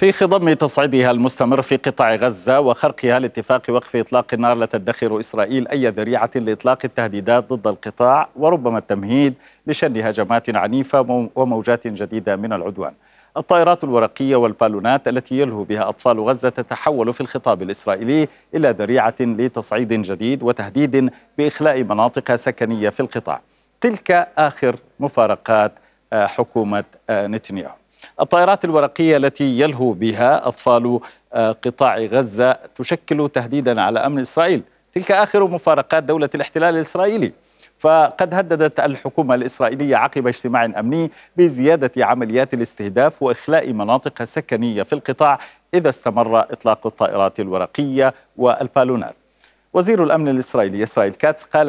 في خضم تصعيدها المستمر في قطاع غزة وخرقها لاتفاق وقف إطلاق النار، لا تدخر إسرائيل أي ذريعة لإطلاق التهديدات ضد القطاع وربما التمهيد لشن هجمات عنيفة وموجات جديدة من العدوان. الطائرات الورقية والبالونات التي يلهو بها أطفال غزة تتحول في الخطاب الإسرائيلي إلى ذريعة لتصعيد جديد وتهديد بإخلاء مناطق سكنية في القطاع. تلك آخر مفارقات حكومة نتنياهو. الطائرات الورقية التي يلهو بها أطفال قطاع غزة تشكل تهديدا على أمن إسرائيل. تلك آخر مفارقات دولة الاحتلال الإسرائيلي. فقد هددت الحكومة الإسرائيلية عقب اجتماع أمني بزيادة عمليات الاستهداف وإخلاء مناطق سكنية في القطاع إذا استمر إطلاق الطائرات الورقية والبالونات. وزير الأمن الإسرائيلي إسرائيل كاتس قال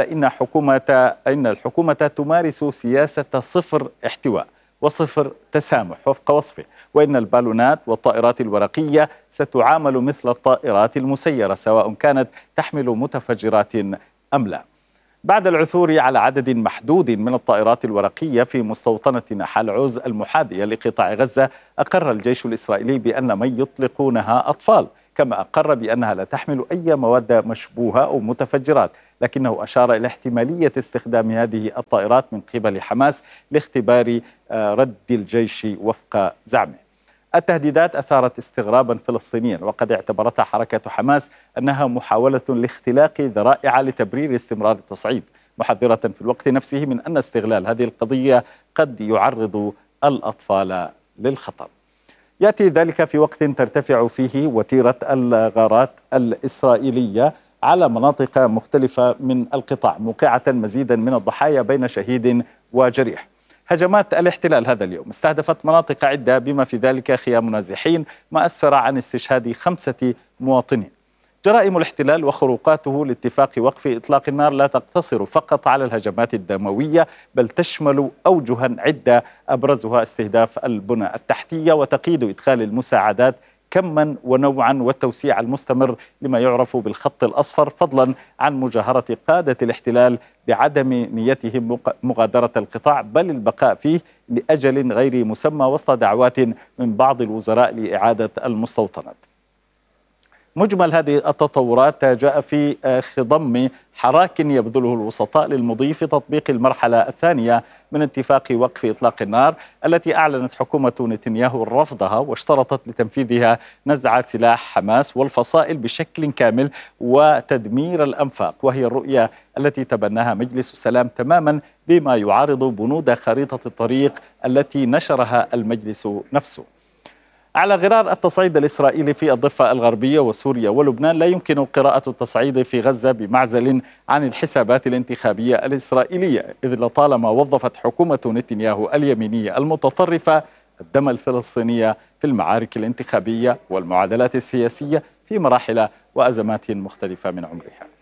إن الحكومة تمارس سياسة صفر احتواء وصفر تسامح وفق وصفه، وإن البالونات والطائرات الورقية ستعامل مثل الطائرات المسيرة سواء كانت تحمل متفجرات أم لا. بعد العثور على عدد محدود من الطائرات الورقية في مستوطنة نحال عوز المحاذية لقطاع غزة، أقر الجيش الإسرائيلي بأن من يطلقونها أطفال، كما أقر بأنها لا تحمل أي مواد مشبوهة أو متفجرات، لكنه أشار إلى احتمالية استخدام هذه الطائرات من قبل حماس لاختبار رد الجيش وفق زعمه. التهديدات أثارت استغرابا فلسطينيا، وقد اعتبرتها حركة حماس أنها محاولة لاختلاق ذرائع لتبرير استمرار التصعيد، محذرة في الوقت نفسه من أن استغلال هذه القضية قد يعرض الأطفال للخطر. يأتي ذلك في وقت ترتفع فيه وتيرة الغارات الإسرائيلية على مناطق مختلفة من القطاع، موقعة مزيدا من الضحايا بين شهيد وجريح. هجمات الاحتلال هذا اليوم استهدفت مناطق عدة بما في ذلك خيام نازحين، ما أسفر عن استشهاد 5 مواطنين. جرائم الاحتلال وخروقاته لاتفاق وقف إطلاق النار لا تقتصر فقط على الهجمات الدموية، بل تشمل أوجها عدة أبرزها استهداف البنى التحتية وتقييد إدخال المساعدات كما ونوعا والتوسيع المستمر لما يعرف بالخط الأصفر، فضلا عن مجاهرة قادة الاحتلال بعدم نيتهم مغادرة القطاع بل البقاء فيه لأجل غير مسمى وسط دعوات من بعض الوزراء لإعادة المستوطنات. مجمل هذه التطورات جاء في خضم حراك يبذله الوسطاء للمضي في تطبيق المرحلة الثانية من اتفاق وقف إطلاق النار التي أعلنت حكومة نتنياهو رفضها، واشترطت لتنفيذها نزع سلاح حماس والفصائل بشكل كامل وتدمير الأنفاق، وهي الرؤية التي تبناها مجلس السلام تماما بما يعارض بنود خريطة الطريق التي نشرها المجلس نفسه. على غرار التصعيد الإسرائيلي في الضفة الغربية وسوريا ولبنان، لا يمكن قراءة التصعيد في غزة بمعزل عن الحسابات الانتخابية الإسرائيلية، إذ لطالما وظفت حكومة نتنياهو اليمينية المتطرفة الدم الفلسطينية في المعارك الانتخابية والمعادلات السياسية في مراحل وأزمات مختلفة من عمرها.